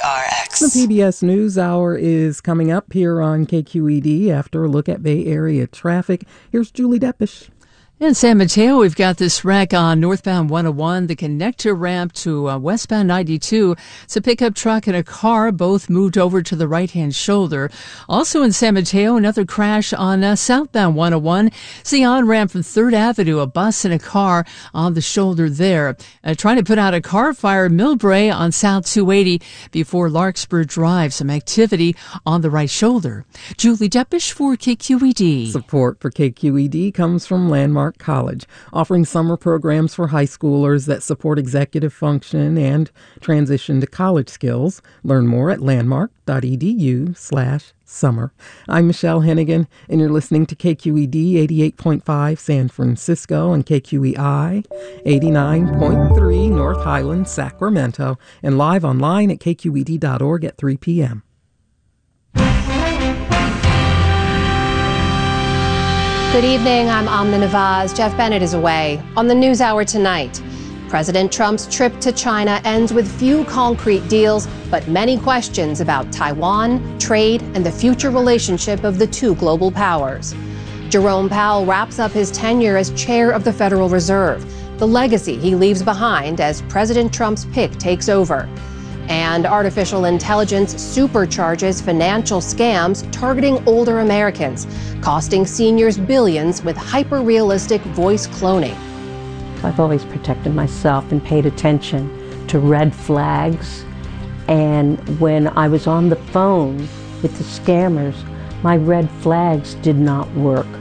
KPRX. The PBS NewsHour is coming up here on KQED after a look at Bay Area traffic. Here's Julie Deppish. In San Mateo, we've got this wreck on northbound 101, the connector ramp to westbound 92. It's a pickup truck and a car, both moved over to the right-hand shoulder. Also in San Mateo, another crash on southbound 101. It's the on-ramp from 3rd Avenue, a bus and a car on the shoulder there. Trying to put out a car fire in Millbrae on South 280 before Larkspur Drive. Some activity on the right shoulder. Julie Deppish for KQED. Support for KQED comes from Landmark College, offering summer programs for high schoolers that support executive function and transition to college skills. Learn more at landmark.edu/summer. I'm Michelle Hennigan, and you're listening to KQED 88.5 San Francisco and KQEI 89.3 North Highlands, Sacramento, and live online at kqed.org at 3 p.m. Good evening, I'm Amna Nawaz. Jeff Bennett is away. On the NewsHour tonight, President Trump's trip to China ends with few concrete deals, but many questions about Taiwan, trade, and the future relationship of the two global powers. Jerome Powell wraps up his tenure as chair of the Federal Reserve, the legacy he leaves behind as President Trump's pick takes over. And artificial intelligence supercharges financial scams targeting older Americans, costing seniors billions with hyper-realistic voice cloning. I've always protected myself and paid attention to red flags. And when I was on the phone with the scammers, my red flags did not work.